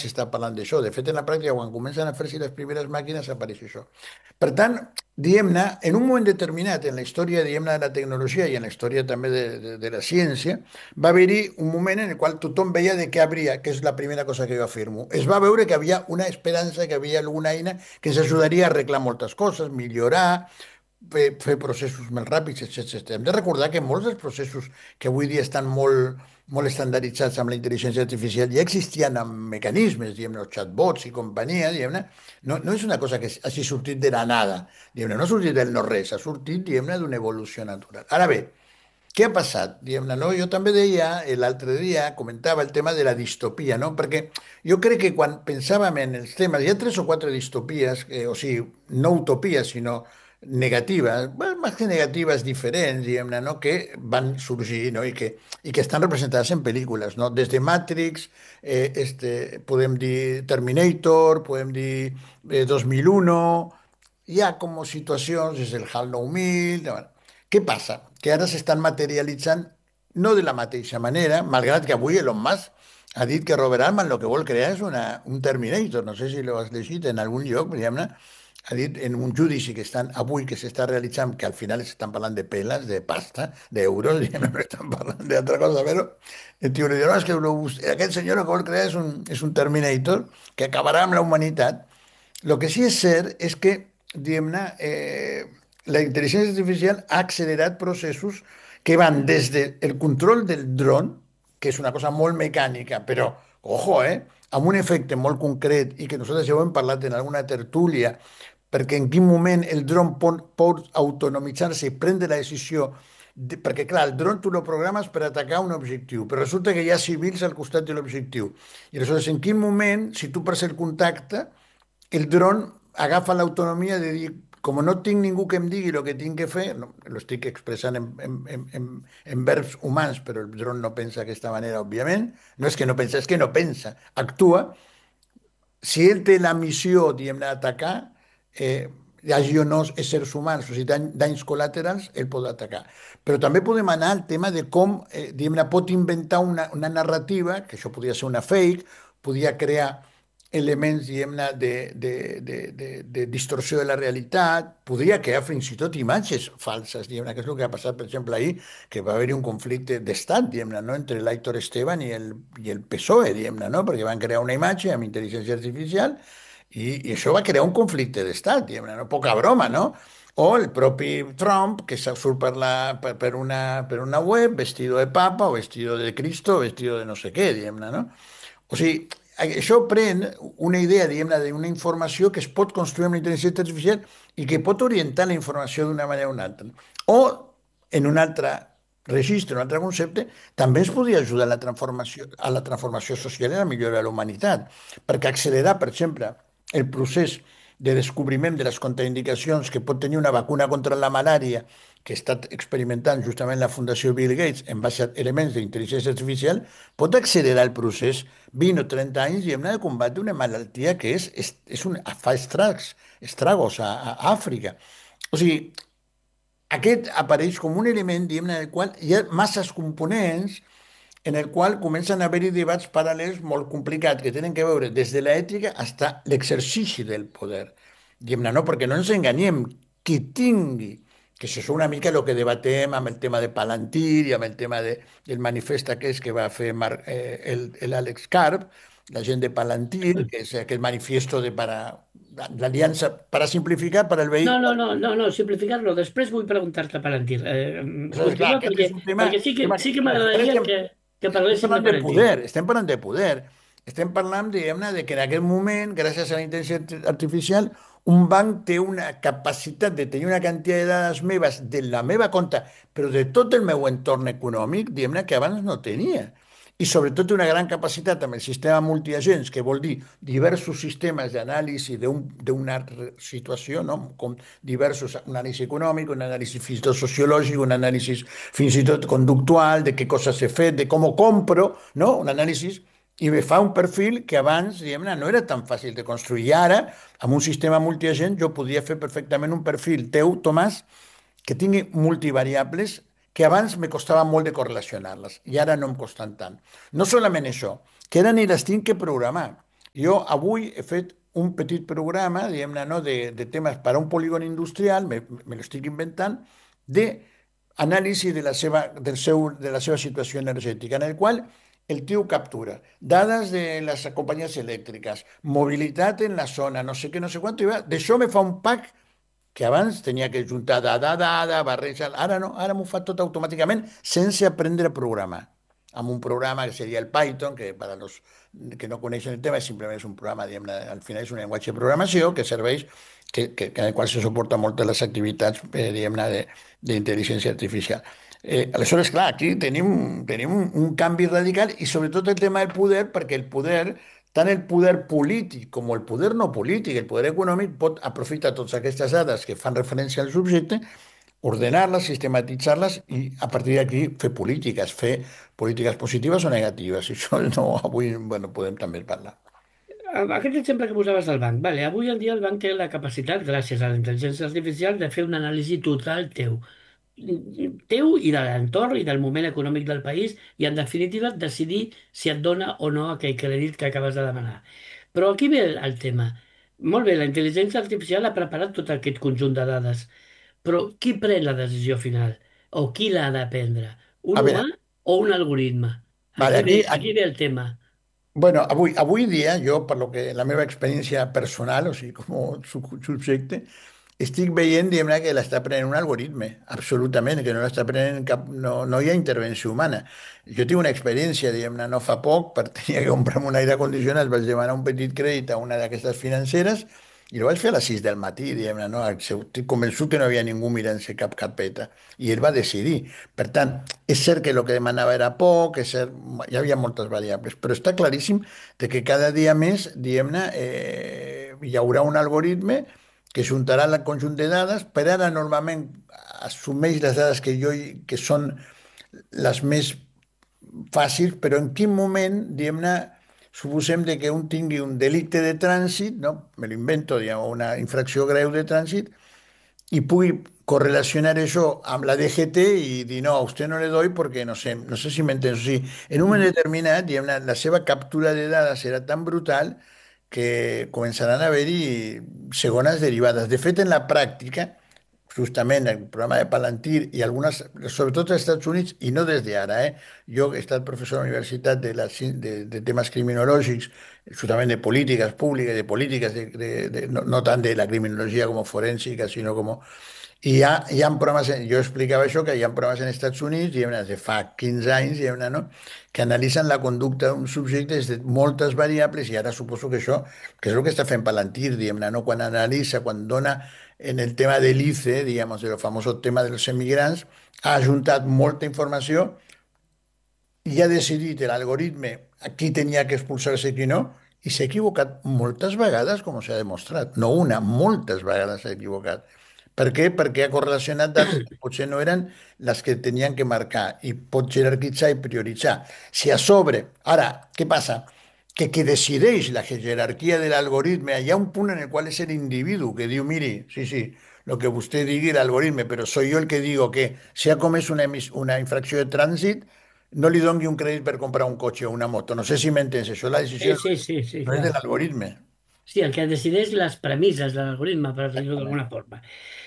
s'està parlant d'això. De fet, en la pràctica, quan comencen a fer-se les primeres màquines, apareix això. Per tant, diguem-ne, en un moment determinat en la història, diguem-ne, de la tecnologia i en la història també de la ciència, va haver-hi un moment en el qual tothom veia de què habria, que és la primera cosa que jo afirmo. Es va veure que havia una esperança, que havia alguna eina que ens ajudaria a arreglar moltes coses, millorar, fer processos més ràpids, etcètera. Hem de recordar que molts dels processos que avui dia estan molt estandarditzats amb la intel·ligència artificial ja existien amb mecanismes, diguem-ne, els chatbots i companyia, diguem-ne. No és una cosa que hagi sortit de la nada, diguem-ne, no ha sortit del no-res, ha sortit, diguem-ne, d'una evolució natural. Ara bé, què ha passat? Diguem-ne, no? Jo també deia, l'altre dia, comentava el tema de la distopia, no? Perquè jo crec que quan pensàvem en els temes, hi ha tres o quatre distopies, o sigui, no utopies, sinó negatives, bueno, més que negatives, diferents, diguem-ne, no? Que van sorgir, no? I que estan representades en pel·lícules, no? Des de Matrix, podem dir Terminator, podem dir 2001, hi ha com situacions, és el HAL 9000, bueno. Què passa? Que ara s'estan materialitzant no de la mateixa manera, malgrat que avui Elon Musk ha dit que Robert Altman el que vol crear és un Terminator. No sé si l'has llegit en algun lloc, diguem-ne. Ha dit en un judici que estan avui, que s'està realitzant, que al final estan parlant de peles, de pasta, d'euros, diguem-ne, no estan parlant d'altra cosa, però el tio li diu, no, és que aquest senyor el que vol crear és un Terminator que acabarà amb la humanitat. Lo que sí és cert és que, diguem-ne, la intel·ligència artificial ha accelerat processos que van des del control del dron, que és una cosa molt mecànica, però, ojo, amb un efecte molt concret i que nosaltres ja ho hem parlat en alguna tertúlia, perquè en quin moment el dron pot autonomitzar-se i prendre la decisió perquè, clar, el dron tu lo programes per atacar un objectiu, però resulta que hi ha civils al costat de l'objectiu. I aleshores, en quin moment, si tu perds el contacte, el dron agafa l'autonomia de dir, com no tinc ningú que em digui el que tinc que fer, no, lo estic expressant en verbs humans, però el dron no pensa d'aquesta manera, òbviament, no és que no pensa, és que no pensa, actua. Si ell té la missió, diguem-ne, d'atacar, hi hagi o no éssers humans, o sigui, danys col·laterals, ell pot atacar. Però també podem anar al tema de com, diguem-ne, pot inventar una narrativa, que això podria ser una fake, podria crear elements, diguem-ne, de distorsió de la realitat, podria crear fins i tot imatges falses, diguem-ne, que és el que ha passat, per exemple, ahir, que va haver-hi un conflicte d'estat, diguem-ne, no? Entre l'Aitor Esteban i el PSOE, diguem-ne, no? Perquè van crear una imatge amb intel·ligència artificial i això va crear un conflicte d'estat, diguem-ne, no? Poca broma, no? O el propi Trump, que surt per una web, vestido de papa, o vestido de Cristo, o vestido de no sé què, diguem-ne, no? O sigui, això pren una idea, diguem-ne, d'una informació que es pot construir amb la intel·ligència artificial i que pot orientar la informació d'una manera o una altra. O, en un altre registre, un altre concepte, també ens podria ajudar a la transformació social i a la millora de la humanitat, perquè accelerar, per exemple, el procés de descobriment de les contraindicacions que pot tenir una vacuna contra la malària que està experimentant justament la Fundació Bill Gates en base a elements d'intel·ligència artificial, pot accelerar el procés 20 o 30 anys, diguem-ne, de combatre una malaltia que fa estragos a Àfrica. O sigui, aquest apareix com un element, diguem-ne, en el qual hi ha masses components en el qual comencen a haver-hi debats paral·lels molt complicats que tenen que veure des de l'ètica fins a l'exercici del poder. Diguem-ne, no? Perquè no ens enganyem, qui tingui, que això és una mica el que debatem amb el tema de Palantir i amb el tema del manifest aquest que va fer l'Àlex Karp, la gent de Palantir, que és aquest manifiesto l'aliança, para simplificar, para el No, no, vehículo. no, no, no, simplificar-lo. Després vull preguntar-te per Palantir. Aleshores, clar, Continua aquest perquè, és un tema, perquè sí que, tema sí que aleshores m'agradaria que estem parléssim de parlant de Palantir. poder, estem parlant de poder. Estem parlant, diguem-ne, de que en aquest moment, gràcies a la intel·ligència artificial, un banc té una capacitat de tenir una quantitat de dades meves de la meva compte, però de tot el meu entorn econòmic, diguem-ne, que abans no tenia. I sobretot té una gran capacitat amb el sistema multiagents, que vol dir diversos sistemes d'anàlisi d'una situació, no? Com diversos, un anàlisi econòmic, un anàlisi fins i tot sociològic, un anàlisi fins i tot conductual, de què coses he fet, de com ho compro, no? Un anàlisi i me fa un perfil que abans, diguem-ne, no era tan fàcil de construir. I ara, amb un sistema multiagent, jo podria fer perfectament un perfil teu, Tomàs, que tingui multivariables que abans me costava molt de correlacionar-les i ara no em costen tant. No solament això, que ara ni les tinc que programar, Jo avui he fet un petit programa, diguem-ne, no, de temes per a un polígon industrial, me l'estic inventant, de anàlisi de de la seva situació energètica, en el qual el tio captura dades de les companyies elèctriques, mobilitat en la zona, no sé què, no sé quant, i d'això me fa un pack que abans tenia que juntar dada, barrejar. Ara no, ara m'ho fa tot automàticament sense aprendre a programar. Amb un programa que seria el Python, que per a los que no coneixen el tema simplement és un programa, diguem, al final és un llenguatge de programació que serveix, en el qual se suporta moltes les activitats, diguem-ne, d'intel·ligència artificial. Aleshores, clar, aquí tenim un canvi radical i sobretot el tema del poder, perquè el poder tant el poder polític com el poder no polític, el poder econòmic, pot aprofitar totes aquestes dades que fan referència al subjecte, ordenar-les, sistematitzar-les i a partir d'aquí fer polítiques positives o negatives. I això no, avui, bueno, podem també parlar. Aquest exemple que posaves del banc, vale, avui en dia el banc té la capacitat, gràcies a la intel·ligència artificial, de fer una anàlisi total teu i de l'entorn i del moment econòmic del país i, en definitiva, decidir si et dona o no aquell crèdit que acabes de demanar. Però aquí ve el tema. Molt bé, la intel·ligència artificial ha preparat tot aquest conjunt de dades, però qui pren la decisió final? O qui l'ha de prendre? A Un veure, humà o un algoritme? vale, Aquí ve el tema. bueno, avui dia, jo, per lo que la meva experiència personal, o sigui, com a subjecte, estic veient, diguem-ne, que l'està prenent un algoritme, absolutament, que no l'està prenent cap... No, no hi ha intervenció humana. Jo tinc una experiència, diguem-ne, no fa poc, per tenir que comprar-me un aire condicionat, vaig demanar un petit crèdit a una d'aquestes financeres i ho vaig fer a les 6 del matí, diguem-ne, no? Estic convençut que no havia ningú mirant-se cap carpeta. I ell va decidir. Per tant, és cert que el que demanava era poc, és cert, hi havia moltes variables, però està claríssim de que cada dia més, diguem-ne, hi haurà un algoritme que juntarà el conjunt de dades, per ara normalment assumeix les dades que són les més fàcils, però en quin moment, diguem-ne, suposem de que un tingui un delicte de trànsit, no? Me lo invento, diguem, una infracció greu de trànsit, y pugui correlacionar eso a la DGT y dir, no, a usted no le doy porque no sé si m'entens. O sigui, en un moment Mhm. determinat, diguem-ne, la seva captura de dades serà tan brutal que començaran a haver-hi segones derivades. De fet, en la pràctica, justament el programa de Palantir i algunes, sobretot als Estats Units, i no des d'ara, jo he estat professor a la universitat de temes criminològics, justament de polítiques públiques, de polítiques, no, no tant de la criminologia com forènsica, sinó com... hi ha programes, jo explicava això, que hi ha programes en Estats Units, diguem-ne, de fa 15 anys, diguem-ne, no? Que analitzen la conducta d'un subjecte des de moltes variables i ara suposo que això, que és el que està fent Palantir, diguem-ne, no? Quan analitza, quan dona en el tema del ICE, digamos, el famoso tema de los emigrants, ha ajuntat molta informació i ha decidit l'algoritme a qui tenia que expulsar-se i qui no, i s'ha equivocat moltes vegades, com s'ha demostrat. No una, moltes vegades s'ha equivocat. Per què? Perquè ha correlacionat dades que potser no eren les que tenien que marcar i pot jerarquitzar i prioritzar. Si a sobre, ara, què passa? Que qui decideix la jerarquia de l'algoritme, hi ha un punt en el qual és l'individu que diu, miri, sí, sí, lo que vostè digui l'algoritme, però soy yo el que digo que si ha comès una infracció de trànsit, no li doni un crèdit per comprar un cotxe o una moto. No sé si m'entens, això la Sí, decisió sí, sí, sí, no és de clar. l'algoritme. Sí, el que decideix les premisses de l'algoritme, per dir-ho Exactament. d'alguna forma.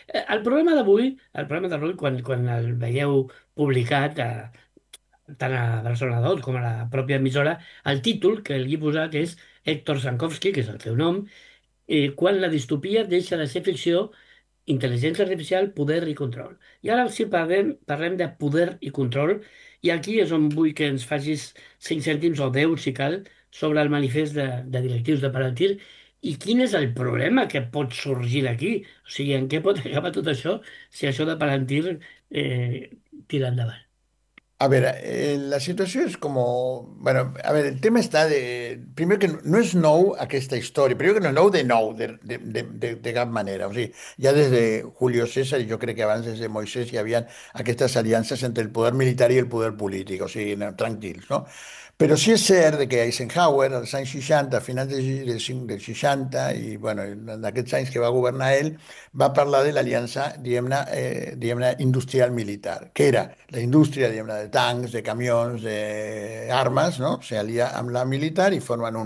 El problema d'avui, quan el veieu publicat, tant a Barcelona 2 com a la pròpia emissora, el títol que li he posat és Héctor Sankovsky, que és el seu nom, quan la distopia deixa de ser ficció, intel·ligència artificial, poder i control. I ara sí parlem de poder i control, i aquí és on vull que ens facis 5 cèntims o 10, si cal, sobre el manifest de directius de Palantir i quin és el problema que pot sorgir d'aquí. O sigui, en què pot acabar tot això si això de Palantir tira endavant. A ver, la situació és com... Bueno, a veure, el tema està de... Primer que no és nou aquesta història, primer que no és nou, de cap manera. O sigui, ja des de Julio César, i jo crec que abans des de Moisès hi havia aquestes aliances entre el poder militar i el poder polític, o sigui, no, tranquils, no? Però sí és cert de que Eisenhower, als anys 60, a finals del 60, i bueno, en aquests anys que va governar ell, va parlar de l'aliança, diguem-ne, industrial-militar, que era la indústria, diguem-ne, de tancs, de camions, d'armes, no? S'alia amb la militar i formen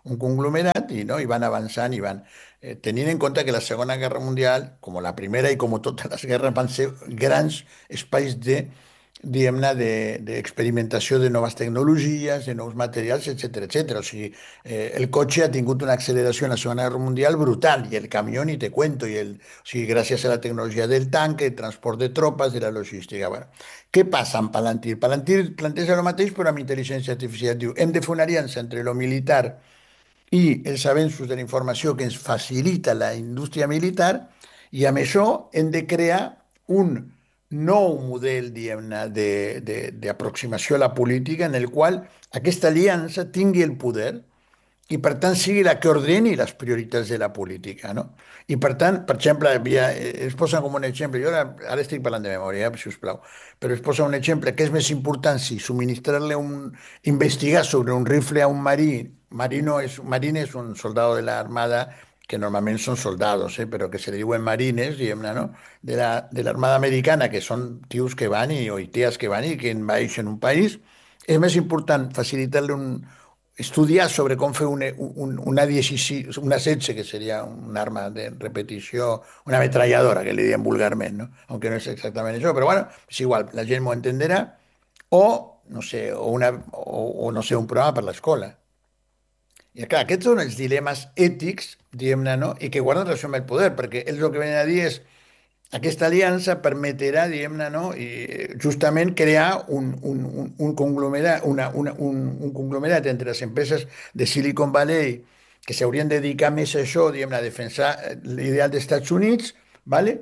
un conglomerat i, no, i van avançant i van... tenint en compte que la Segona Guerra Mundial, com la Primera i com totes les guerres, van ser grans espais de, diguem-ne, d'experimentació de noves tecnologies, de nous materials, etc etc. O sigui, el cotxe ha tingut una acceleració en la Segona Guerra Mundial brutal i el camió ni te cuento, o sigui, gràcies a la tecnologia del tanque, el transport de tropes, de la logística. Bueno, què passa amb Palantir? Palantir planteja el mateix però amb intel·ligència artificial. Diu, hem de fer una aliança entre lo militar i els avenços de la informació que ens facilita la indústria militar i amb això hem de crear un nou model, diguem-ne, d'aproximació a la política en el qual aquesta aliança tingui el poder i per tant sigui la que ordeni les prioritats de la política, no? I per tant, per exemple, es posa com un exemple, jo ara estic parlant de memòria, si us plau, però es posa un exemple que és més important si subministrar-le investigar sobre un rifle a un marín és un soldado de la Armada que normalment són soldados, però que se li diuen marines, diguem-ne, no? De l'Armada Americana, que són tios que van o ties que van i que envaeixen un país, és més important facilitar-li estudiar sobre com fer una 16, una 16, que seria un arma de repetició, una ametralladora, que li diem vulgarment, no? Aunque no és exactament això, però bueno, és igual, la gent m'ho entenderà, o, no sé, o no sé, un programa per l'escola. I clar, aquests són els dilemes ètics, diguem-ne, no? I que guarden relació amb el poder, perquè ells el que venen a dir és aquesta aliança permetrà, diguem-ne, no? I justament crear un conglomerat, un conglomerat entre les empreses de Silicon Valley que s'haurien de dedicar més a això, diguem-ne, a defensar l'ideal dels Estats Units, ¿vale?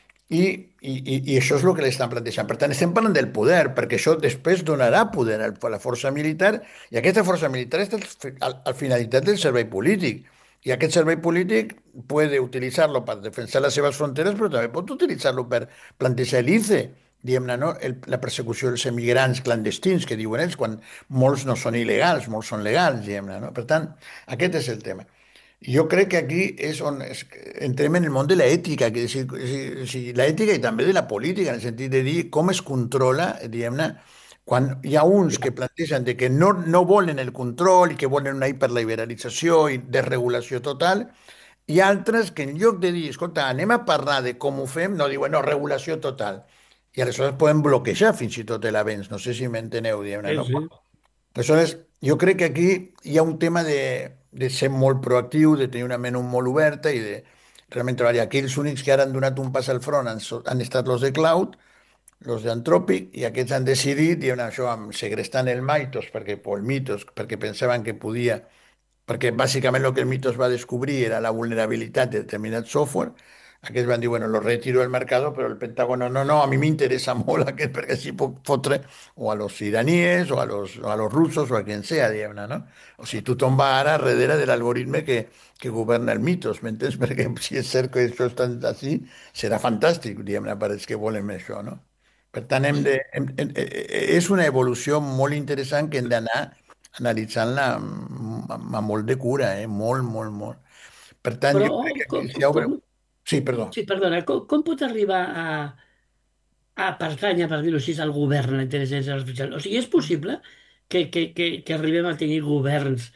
I això és el que li estan plantejant. Per tant, estem parlant del poder, perquè això després donarà poder a la força militar, i aquesta força militar està al finalitat del servei polític. I aquest servei polític puede utilitzar-lo per defensar les seves fronteres, però també pot utilitzar-lo per plantejar l'ICE, diguem-ne, no? La persecució dels emigrants clandestins, que diuen ells, quan molts no són il·legals, molts són legals, diguem-ne, no? Per tant, aquest és el tema. Jo crec que aquí és on entrem en el món de l'ètica, que l'ètica i també de la política, en el sentit de dir com es controla, diguem-ne, quan hi ha uns que plantegen de que no volen el control i que volen una hiperliberalització i desregulació total, i altres que en lloc de dir, escolta, anem a parlar de com ho fem, no diuen, no, regulació total. I aleshores poden bloquejar fins i tot l'avenç. No sé si m'enteneu, diguem-ne, Sí, no? sí. Aleshores, jo crec que aquí hi ha un tema de ser molt proactiu, de tenir una ment molt oberta i de realment treballar. Aquí els únics que ara han donat un pas al front han estat los de Cloud, los de Anthropic, i aquests han decidit, diuen això, amb segrestant el Mythos, o el Mythos, perquè pensaven que podia, perquè bàsicament el que el Mythos va descobrir era la vulnerabilitat de determinat software. Aquests van dir, bueno, lo retiro del mercado, però el Pentágono, no, no, a mi m'interessa molt aquest, perquè així puc fotre o a los iraníes o a los russos o a quien sea, diguem-ne, no? O sigui, tothom va ara darrere de l'algoritme que governa el Mythos, m'entens? Perquè si és cert que això està així, serà fantàstic, diguem-ne, per als que volen això, no? Per tant, és una evolució molt interessant que hem d'anar analitzant-la amb molt de cura, molt, molt, molt. Per tant, Però jo crec que aquí com, s'hi obre... Sí, perdó. sí, perdona, com pot arribar a pertànyer, per dir-ho així, al govern, la intel·ligència artificial? O sigui, és possible que arribem a tenir governs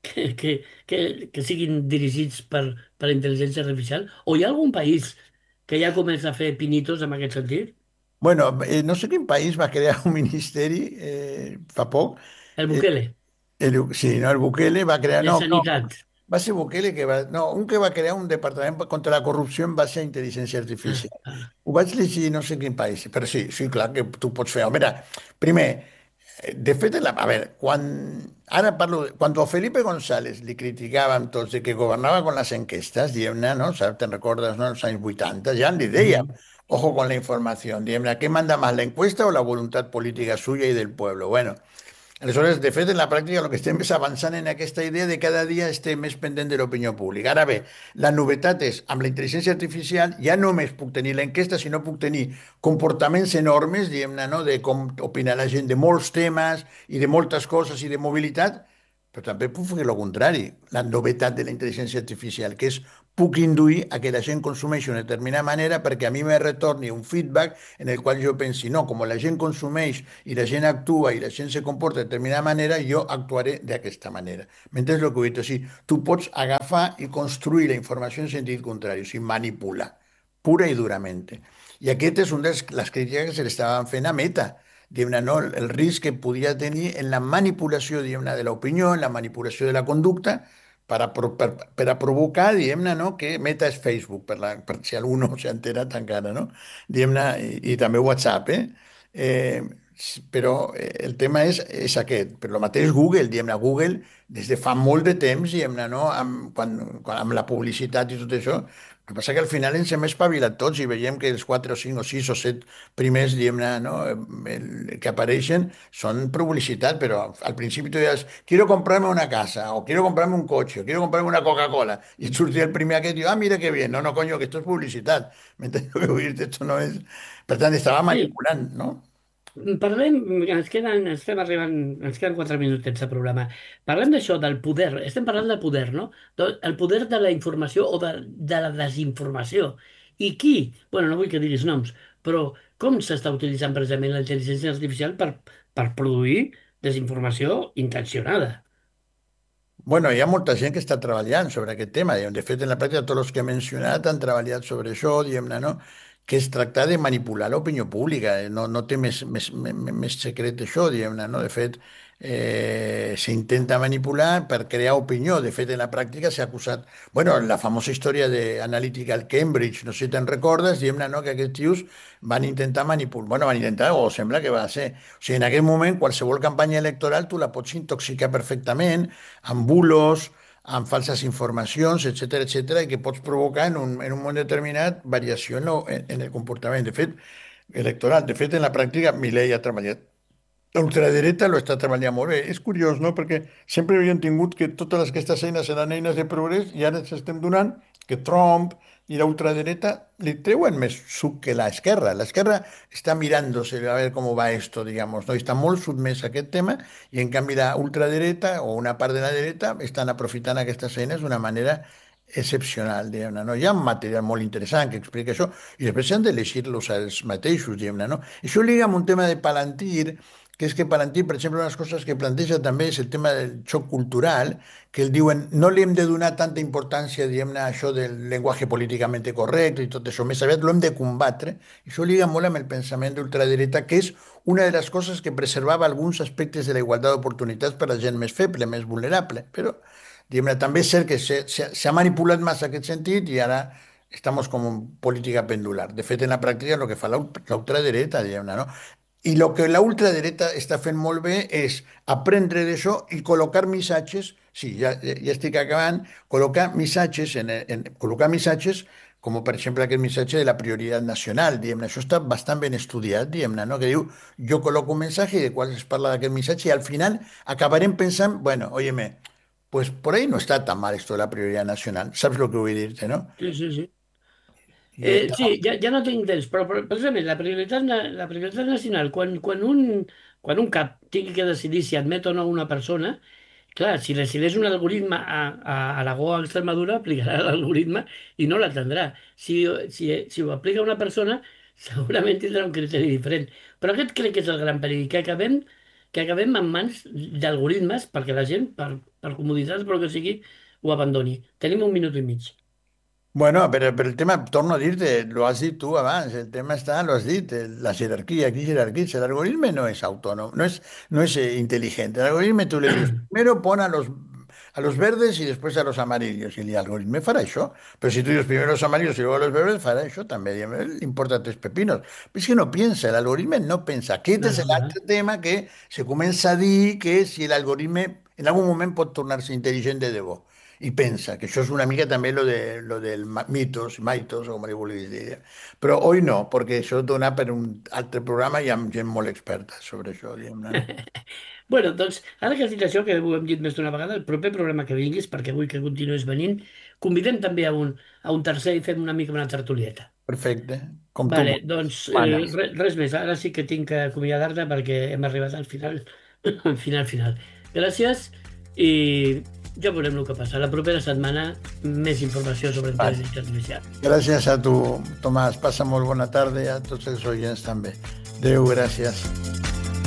que siguin dirigits per intel·ligència artificial? O hi ha algun país que ja comença a fer pinitos en aquest sentit? Bueno, no sé quin país va crear un ministeri fa poc. El Eh, Bukele, sí, no, el Bukele va crear... de No, no, sanitat. va ser Bukele que va... No, un que va crear un departament contra la corrupció en base a intel·ligència Ah, artificial. ah. Ho vaig llegir no sé quin país, però sí, sí, clar que tu pots fer. A veure, primer, de fet, a veure, ara parlo, cuando a Felipe González li criticàvem tots de que governava con les enquestes, diguem-ne, no? Saps, te'n recordes, no? Els anys 80, ja li dèiem, Mhm. ojo con la información, diguem-ne, ¿qué manda más, la encuesta o la voluntad política suya y del pueblo? Bueno, aleshores, de fet, en la pràctica el que estem és avançant en aquesta idea de cada dia estem més pendent de l'opinió pública. Ara bé, la novetat és, amb la intel·ligència artificial ja no només puc tenir l'enquesta, sinó puc tenir comportaments enormes, diguem-ne, no?, de com opina la gent de molts temes i de moltes coses i de mobilitat, però també puc fer el contrari, la novetat de la intel·ligència artificial, que és puc induir a que la gent consumeixi d'una determinada manera perquè a mi me retorni un feedback en el qual jo pensi, no, com la gent consumeix i la gent actua i la gent se comporta de determinada manera, jo actuaré d'aquesta manera. M'entens el que vull dir? O sigui, tu pots agafar i construir la informació en sentit contrari, o sigui, manipular, pura i durament. I aquest és un de les crítiques que se li estaven fent a Meta, diguem-ne, no? El risc que podia tenir en la manipulació, diguem-ne, de l'opinió, en la manipulació de la conducta, per a provocar, diguem-ne, no? Que Meta és Facebook, per si algú no s'ha enterat encara, no? Diguem-ne, i també WhatsApp, eh? Eh, però el tema és aquest. Però el mateix Google, diguem-ne, Google des de fa molt de temps, diguem-ne, no? Amb la publicitat i tot això, el que passa que al final ens hem espavilat tots i veiem que els 4 o 5 o 6 o 7 primers, diguem-ne, no? Que apareixen són publicitat, però al principi tu deies, quiero comprarme una casa, o quiero comprarme un coche, o quiero comprarme una Coca-Cola, i et sortia el primer aquest i diu, ah, mira que bien, no, no, coño, que esto es publicitat. M'entens què vull dir? Esto no és... Per tant, estava Sí, manipulant, no? parlem, estem arribant, ens queden 4 minutets de programa. Parlem d'això, del poder. Estem parlant del poder, no? El poder de la informació o de la desinformació. I qui? Bueno, no vull que diguis noms, però com s'està utilitzant precisament la intel·ligència artificial per produir desinformació intencionada? Bueno, hi ha molta gent que està treballant sobre aquest tema. De fet, en la pràctica, tots els que he mencionat han treballat sobre això, diguem-ne, no? Que es tracta de manipular l'opinió pública. No, no té més secret això, diguem-ne, no? De fet, s'intenta manipular per crear opinió. De fet, en la pràctica s'ha acusat... Bueno, la famosa història de Analytical Cambridge, no sé si te'n recordes, diguem-ne, no? Que aquests tios van intentar manipular... Bueno, van intentar, o sembla que va ser... O sigui, en aquell moment, qualsevol campanya electoral tu la pots intoxicar perfectament amb bulos, amb falses informacions, etcètera, i que pots provocar en un moment determinat variació en el comportament, de fet, electoral. De fet, en la pràctica, Milei ha treballat. La ultradereta lo està treballant molt bé. És curiós, no? Perquè sempre havíem tingut que totes aquestes eines eren eines de progrés i ara ens estem donant que Trump i la ultradereta li treuen més suc que l'esquerra. L'esquerra està mirándose a veure com va esto, digamos, no? I està molt sotmès a aquest tema i en canvi la ultradereta o una part de la dreta estan aprofitant aquestes eines d'una manera excepcional, diguem-ne, no? Hi ha un material molt interessant que explica això i després s'han de llegir-los els mateixos, diguem-ne, no? Això lliga amb un tema de Palantir, que és que Palantir, per exemple, una de les coses que planteja també és el tema del xoc cultural, que el diuen no li hem de donar tanta importància, diguem-ne, a això del llenguatge políticament correcte i tot això, més aviat l'hem de combatre, i això lliga molt amb el pensament d'ultradereta, que és una de les coses que preservava alguns aspectes de la igualtat d'oportunitats per a la gent més feble, més vulnerable, però diguem-ne, també és cert que s'ha manipulat massa aquest sentit i ara estamos com en política pendular. De fet, en la pràctica, el que fa la ultradereta, diguem-ne, no? I el que la ultradereta està fent molt bé és aprendre d'això i col·locar missatges, sí, ja estic acabant, col·locar missatges, col·locar missatges com per exemple aquest missatge de la prioritat nacional, diguem-ne, això està bastant ben estudiat, diguem-ne, no? Que diu, jo col·loco un missatge de qual es parla d'aquest missatge i al final acabarem pensant, bueno, óyeme, pues por ahí no está tan mal esto de la prioridad nacional. ¿Sabes lo que voy a decirte, no? Sí, sí, sí. Y Sí, ja no tinc temps, però precisament la prioritat nacional, quan un cap tingui que decidir si admet o no una persona, clar, si decideix un algoritme a Aragó o a Extremadura, aplicarà l'algoritme i no l'atendrà. Si ho aplica una persona, segurament tindrà un criteri diferent. Però aquest crec que és el gran perill, que acabem en mans d'algoritmes perquè la gent, per comoditat, però que sigui, ho abandoni. Tenim 1 minut i mig. bueno, pero el tema, torno a decirte, lo has dicho tú abans, el tema está, lo has dicho, la jerarquía, aquí jerarquía, el algoritmo no es autónomo, no es inteligente. El algoritmo tú le dices, primero pon a los verdes y después a los amarillos, y el algoritmo fará eso. Pero si tú dices primero a los amarillos y luego a los verdes, fará eso también. Y a él le importa 3 pepinos. Pero es que no piensa, el algoritmo no piensa. Aquest No, és no, no. l'altre tema que se comença a dir que si l'algoritme en algun moment pot tornar-se intel·ligent de debò i pensa, que això és una mica també lo del mitos, o com li vulguis dir. Però hoy no, perquè això dona per un altre programa i amb gent molt experta sobre això, diguem-ne, no? Bueno, doncs, ara que has dit això, que ho hem dit més d'una vegada, el proper programa que vinguis, perquè vull que continuïs venint, convidem també a un tercer i fem una mica una tertulieta. Perfecte, com tu Vale, doncs, manes. res més. Ara sí que tinc que acomiadar-te perquè hem arribat al final, al final, final. Gràcies i Ja veurem el que passa. La propera setmana, més informació sobre Vale. intel·ligència artificial. Gràcies a tu, Tomàs. Passa molt bona tarda i a tots els oients també. Adéu, gràcies.